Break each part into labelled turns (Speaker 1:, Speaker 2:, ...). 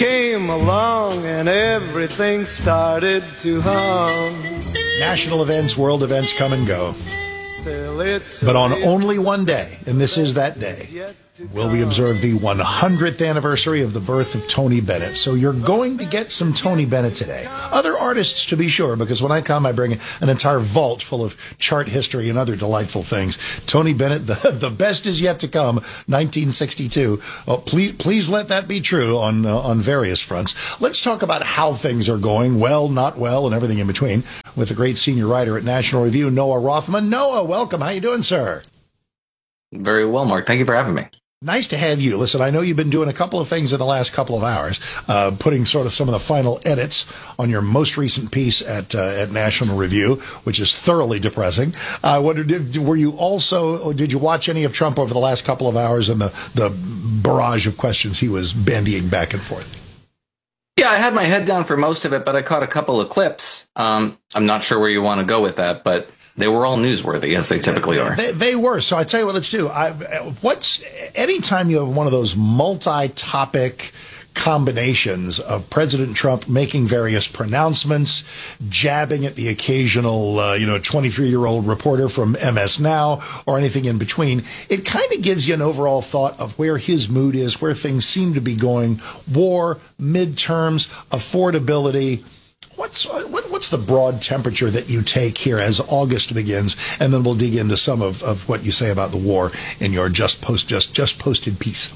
Speaker 1: came along and everything started to hum.
Speaker 2: National events, world events come and go.
Speaker 1: Still it's
Speaker 2: But on only one day, and this is that day, will we observe the 100th anniversary of the birth of Tony Bennett. So you're going to get some Tony Bennett today. Other artists, to be sure, because when I come, I bring an entire vault full of chart history and other delightful things. Tony Bennett, the best is yet to come, 1962. Oh, please let that be true on various fronts. Let's talk about how things are going, well, not well, and everything in between, with the great senior writer at National Review, Noah Rothman. Noah, welcome. How you doing, sir?
Speaker 3: Very well, Mark. Thank you for having me.
Speaker 2: Nice to have you. Listen, I know you've been doing a couple of things in the last couple of hours, putting sort of some of the final edits on your most recent piece at National Review, which is thoroughly depressing. I wondered, did you watch any of Trump over the last couple of hours and the barrage of questions he was bandying back and forth?
Speaker 3: Yeah, I had my head down for most of it, but I caught a couple of clips. I'm not sure where you want to go with that, but they were all newsworthy, as they typically are.
Speaker 2: They were. So I tell you what, let's do. Anytime you have one of those multi-topic combinations of President Trump making various pronouncements, jabbing at the occasional, 23-year-old reporter from MS Now or anything in between, it kind of gives you an overall thought of where his mood is, where things seem to be going. War, midterms, affordability. What's the broad temperature that you take here as August begins, and then we'll dig into some of what you say about the war in your just posted piece.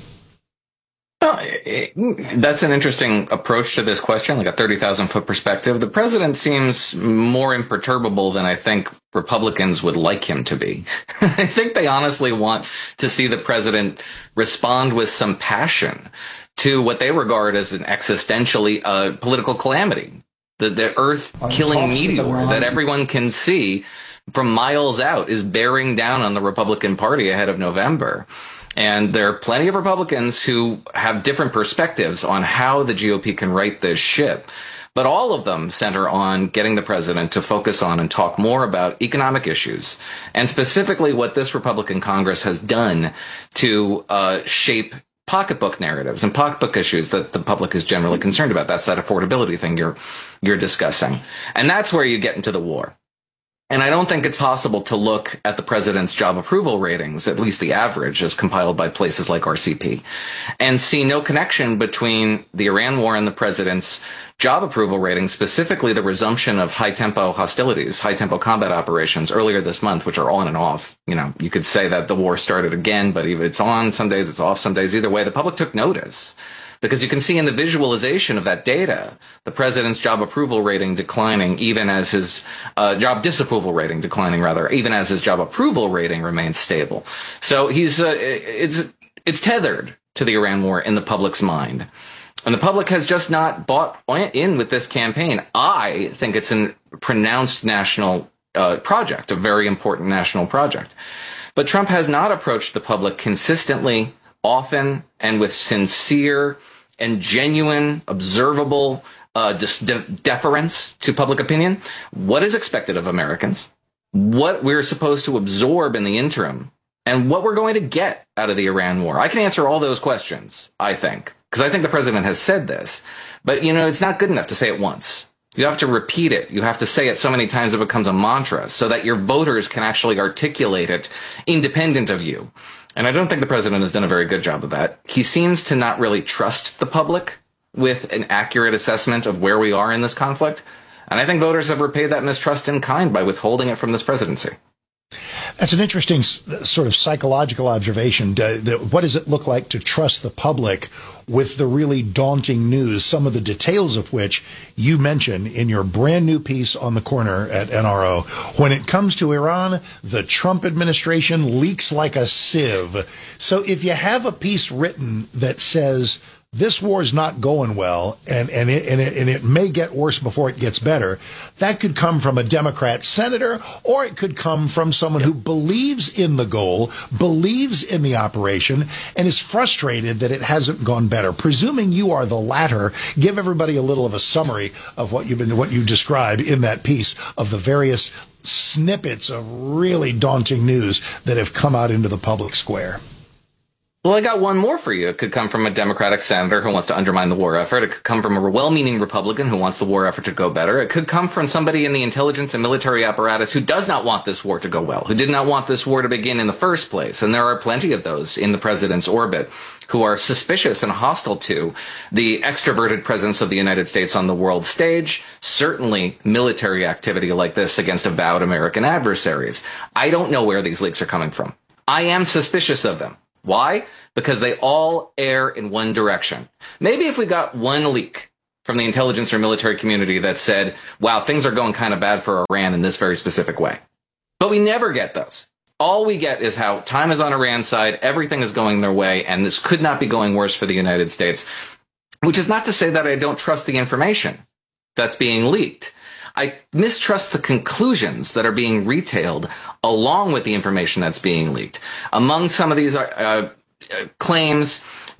Speaker 3: That's an interesting approach to this question, like a 30,000-foot perspective. The president seems more imperturbable than I think Republicans would like him to be. I think they honestly want to see the president respond with some passion to what they regard as an existentially political calamity. The Earth-killing meteor that everyone can see from miles out is bearing down on the Republican Party ahead of November. And there are plenty of Republicans who have different perspectives on how the GOP can right this ship. But all of them center on getting the president to focus on and talk more about economic issues, and specifically what this Republican Congress has done to shape pocketbook narratives and pocketbook issues that the public is generally concerned about. That's that affordability thing you're discussing. And that's where you get into the war. And I don't think it's possible to look at the president's job approval ratings, at least the average as compiled by places like RCP, and see no connection between the Iran war and the president's job approval rating, specifically the resumption of high-tempo hostilities, high-tempo combat operations earlier this month, which are on and off. You could say that the war started again, but even it's on some days, it's off some days. Either way, the public took notice. Because you can see in the visualization of that data, the president's job approval rating declining, even as his job disapproval rating declining, rather, even as his job approval rating remains stable. So it's tethered to the Iran war in the public's mind. And the public has just not bought in with this campaign. I think it's a pronounced national project, a very important national project. But Trump has not approached the public consistently, often, and with sincere and genuine, observable deference to public opinion. What is expected of Americans, what we're supposed to absorb in the interim, and what we're going to get out of the Iran war. I can answer all those questions, I think, because I think the president has said this. But, it's not good enough to say it once. You have to repeat it. You have to say it so many times it becomes a mantra so that your voters can actually articulate it independent of you. And I don't think the president has done a very good job of that. He seems to not really trust the public with an accurate assessment of where we are in this conflict. And I think voters have repaid that mistrust in kind by withholding it from this presidency.
Speaker 2: That's an interesting sort of psychological observation. What does it look like to trust the public with the really daunting news, some of the details of which you mention in your brand new piece on the corner at NRO? When it comes to Iran, the Trump administration leaks like a sieve. So if you have a piece written that says this war is not going well, and it may get worse before it gets better, that could come from a Democrat senator, or it could come from someone who believes in the goal, believes in the operation, and is frustrated that it hasn't gone better. Presuming you are the latter, give everybody a little of a summary of what you describe in that piece of the various snippets of really daunting news that have come out into the public square.
Speaker 3: Well, I got one more for you. It could come from a Democratic senator who wants to undermine the war effort. It could come from a well-meaning Republican who wants the war effort to go better. It could come from somebody in the intelligence and military apparatus who does not want this war to go well, who did not want this war to begin in the first place. And there are plenty of those in the president's orbit who are suspicious and hostile to the extroverted presence of the United States on the world stage, certainly military activity like this against avowed American adversaries. I don't know where these leaks are coming from. I am suspicious of them. Why? Because they all err in one direction. Maybe if we got one leak from the intelligence or military community that said, wow, things are going kind of bad for Iran in this very specific way. But we never get those. All we get is how time is on Iran's side, everything is going their way, and this could not be going worse for the United States, which is not to say that I don't trust the information that's being leaked. I mistrust the conclusions that are being retailed along with the information that's being leaked. Among some of these claims,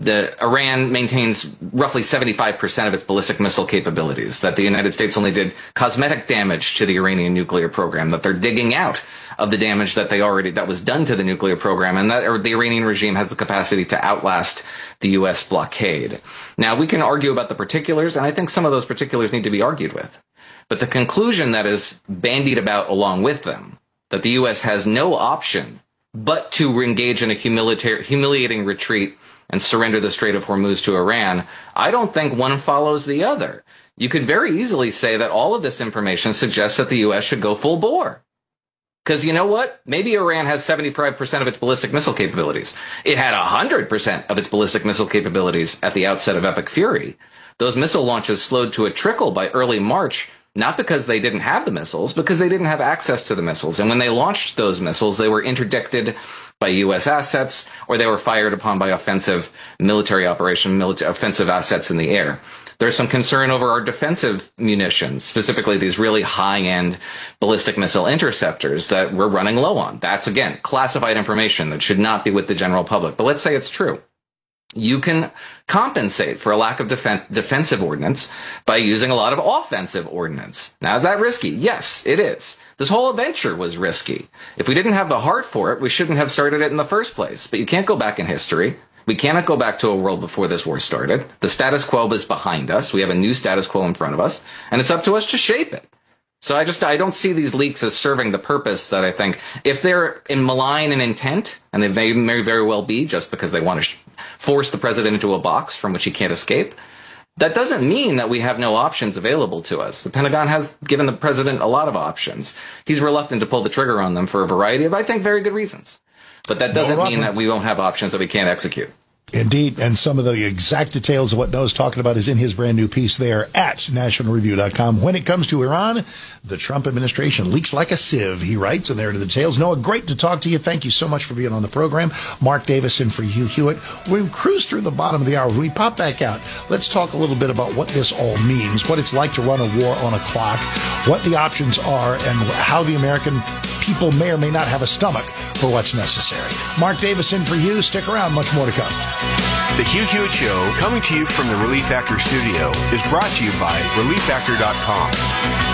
Speaker 3: Iran maintains roughly 75% of its ballistic missile capabilities, that the United States only did cosmetic damage to the Iranian nuclear program, that they're digging out of the damage that was done to the nuclear program, and that the Iranian regime has the capacity to outlast the U.S. blockade. Now, we can argue about the particulars, and I think some of those particulars need to be argued with. But the conclusion that is bandied about along with them, that the U.S. has no option but to engage in a humiliating retreat and surrender the Strait of Hormuz to Iran, I don't think one follows the other. You could very easily say that all of this information suggests that the U.S. should go full bore. Because you know what? Maybe Iran has 75% of its ballistic missile capabilities. It had 100% of its ballistic missile capabilities at the outset of Epic Fury. Those missile launches slowed to a trickle by early March, not because they didn't have the missiles, because they didn't have access to the missiles. And when they launched those missiles, they were interdicted by U.S. assets, or they were fired upon by offensive military operation, offensive assets in the air. There's some concern over our defensive munitions, specifically these really high-end ballistic missile interceptors that we're running low on. That's, again, classified information that should not be with the general public. But let's say it's true. You can compensate for a lack of defensive ordnance by using a lot of offensive ordnance. Now, is that risky? Yes, it is. This whole adventure was risky. If we didn't have the heart for it, we shouldn't have started it in the first place. But you can't go back in history. We cannot go back to a world before this war started. The status quo is behind us. We have a new status quo in front of us, and it's up to us to shape it. So I don't see these leaks as serving the purpose that I think, if they're in malign in intent, and they may very well be just because they want to force the president into a box from which he can't escape, that doesn't mean that we have no options available to us. The Pentagon has given the president a lot of options. He's reluctant to pull the trigger on them for a variety of, I think, very good reasons. But that doesn't mean that we won't have options that we can't execute.
Speaker 2: Indeed, and some of the exact details of what Noah's talking about is in his brand new piece there at nationalreview.com. When it comes to Iran, the Trump administration leaks like a sieve, he writes, and there are the details. Noah, great to talk to you. Thank you so much for being on the program. Mark Davis in for Hugh Hewitt. We cruise through the bottom of the hour. When we pop back out, let's talk a little bit about what this all means, what it's like to run a war on a clock, what the options are, and how the American people may or may not have a stomach for what's necessary. Mark Davis in for you. Stick around. Much more to come.
Speaker 4: The Hugh Hewitt Show, coming to you from the Relief Factor studio, is brought to you by ReliefFactor.com.